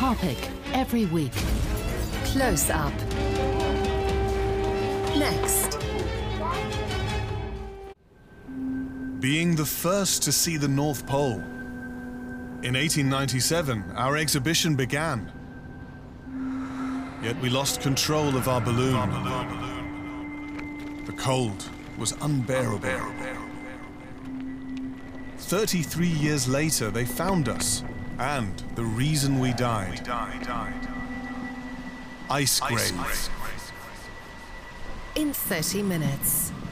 topic every week. Close Up. Next. Being the first to see the North Pole. In 1897, our exhibition began. Yet we lost control of our balloon. The cold was unbearable. 33 years later, they found us, and the reason we died. Ice grave. In 30 minutes.